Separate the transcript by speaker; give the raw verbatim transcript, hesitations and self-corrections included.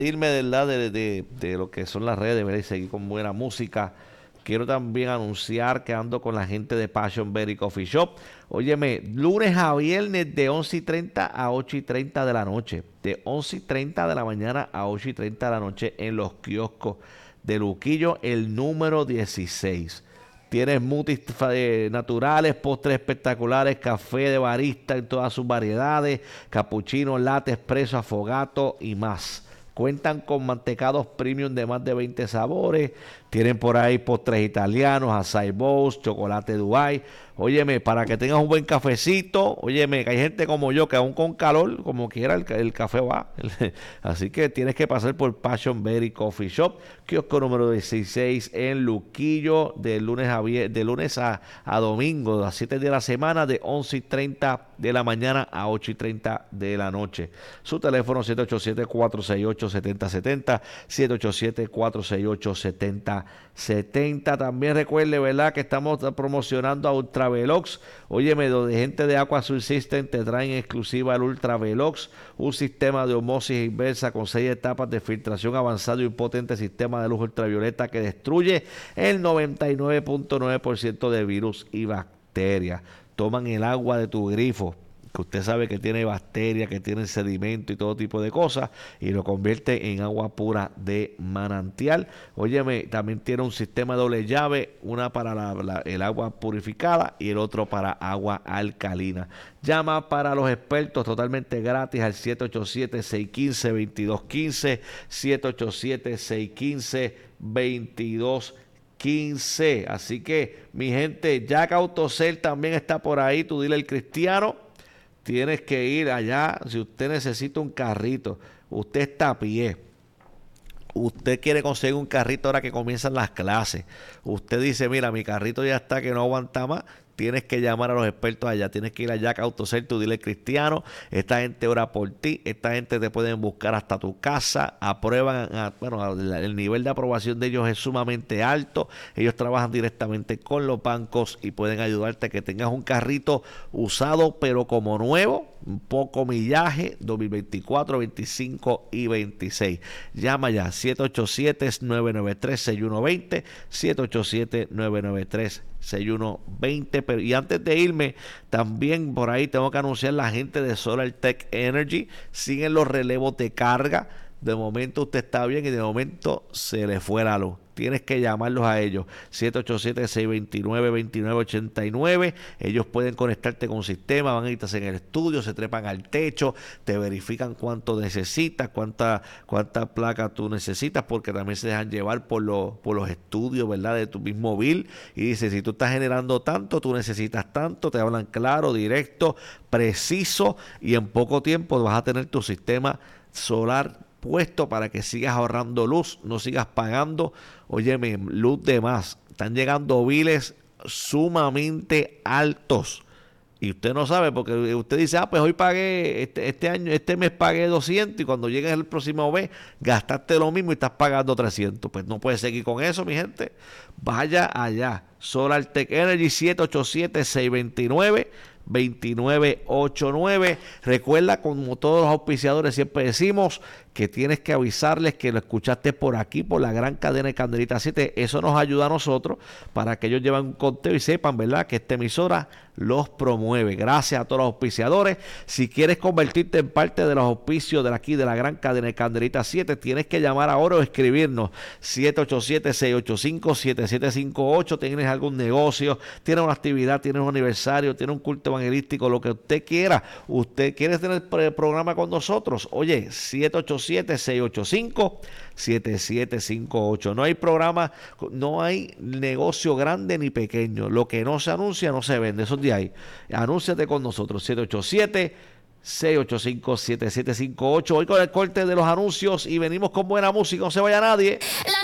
Speaker 1: irme del lado de, de, de lo que son las redes, ¿verdad? Y seguir con buena música. Quiero también anunciar que ando con la gente de Passion Berry Coffee Shop. Óyeme, lunes a viernes de once y treinta a ocho y treinta de la noche. De once y treinta de la mañana a ocho y treinta de la noche en los kioscos de Luquillo, el número dieciséis. Tienes smoothies eh, naturales, postres espectaculares, café de barista en todas sus variedades, cappuccino, latte, espresso, afogato y más. Cuentan con mantecados premium de más de veinte sabores. Tienen por ahí postres italianos, açaí bowls, chocolate Dubai. Óyeme, para que tengas un buen cafecito. Óyeme, que hay gente como yo que aún con calor, como quiera, el, el café va. Así que tienes que pasar por Passion Berry Coffee Shop, kiosco número dieciséis en Luquillo, de lunes a, de lunes a, a domingo, a las siete de la semana, de once y treinta de la mañana a ocho y treinta de la noche. Su teléfono siete ocho siete, cuatro seis ocho, siete cero siete cero, siete ocho siete, cuatro seis ocho, siete cero siete cero. También recuerde, ¿verdad?, que estamos promocionando a Ultravelox. Óyeme, donde gente de Aqua Sur System te traen exclusiva el Ultravelox, un sistema de osmosis inversa con seis etapas de filtración avanzado y un potente sistema de luz ultravioleta que destruye el noventa y nueve punto nueve por ciento de virus y bacterias. Toman el agua de tu grifo, que usted sabe que tiene bacterias, que tiene sedimento y todo tipo de cosas, y lo convierte en agua pura de manantial. Óyeme, también tiene un sistema de doble llave, una para la, la, el agua purificada y el otro para agua alcalina. Llama para los expertos totalmente gratis al siete ocho siete, seis uno cinco, dos dos uno cinco, siete ocho siete, seis uno cinco, dos dos quince. Así que, mi gente, Jack Autocel también está por ahí. Tú dile al Cristiano, tienes que ir allá. Si usted necesita un carrito, usted está a pie, usted quiere conseguir un carrito ahora que comienzan las clases, usted dice, mira, mi carrito ya está que no aguanta más, tienes que llamar a los expertos allá, tienes que ir a Jack Autocel, tú dile Cristiano, esta gente ora por ti, esta gente te pueden buscar hasta tu casa, aprueban, a, bueno, el nivel de aprobación de ellos es sumamente alto, ellos trabajan directamente con los bancos y pueden ayudarte a que tengas un carrito usado pero como nuevo, un poco millaje, dos mil veinticuatro, veinticinco y veintiséis. Llama ya, siete ocho siete, nueve nueve tres, seis uno dos cero, siete ocho siete, nueve nueve tres, seis uno dos cero. Pero, y antes de irme, también por ahí tengo que anunciar la gente de Solar Tech Energy. Siguen los relevos de carga. De momento usted está bien y de momento se le fue la luz. Tienes que llamarlos a ellos. siete ocho siete, seis dos nueve, dos nueve ocho nueve. Ellos pueden conectarte con un sistema, van a irte en el estudio, se trepan al techo, te verifican cuánto necesitas, cuánta, cuánta placa tú necesitas, porque también se dejan llevar por los, por los estudios, ¿verdad?, de tu mismo bill. Y dice, si tú estás generando tanto, tú necesitas tanto, te hablan claro, directo, preciso, y en poco tiempo vas a tener tu sistema solar puesto para que sigas ahorrando luz, no sigas pagando, óyeme, luz de más. Están llegando biles sumamente altos y usted no sabe, porque usted dice, ah, pues hoy pagué, este, este año, este mes pagué doscientos, y cuando llegue el próximo mes gastaste lo mismo y estás pagando trescientos. Pues no puede seguir con eso, mi gente. Vaya allá, Solar Tech Energy, siete ocho siete, seis dos nueve, dos nueve ocho nueve. Recuerda, como todos los auspiciadores siempre decimos, que tienes que avisarles que lo escuchaste por aquí, por la gran cadena de Candelita siete. Eso nos ayuda a nosotros para que ellos lleven un conteo y sepan, ¿verdad?, que esta emisora los promueve. Gracias a todos los auspiciadores. Si quieres convertirte en parte de los auspicios de aquí, de la gran cadena de Candelita siete, tienes que llamar ahora o escribirnos siete ocho siete, seis ocho cinco, siete siete cinco ocho. Tienes algún negocio, tienes una actividad, tienes un aniversario, tienes un culto evangelístico, lo que usted quiera. Usted quiere tener el programa con nosotros, oye, siete ocho siete, seis ocho cinco, siete siete cinco ocho. No hay programa, no hay negocio grande ni pequeño. Lo que no se anuncia no se vende. Eso es de ahí. Anúnciate con nosotros, siete ocho siete, seis ocho cinco, siete siete cinco ocho. Hoy con el corte de los anuncios y venimos con buena música. No se vaya nadie. La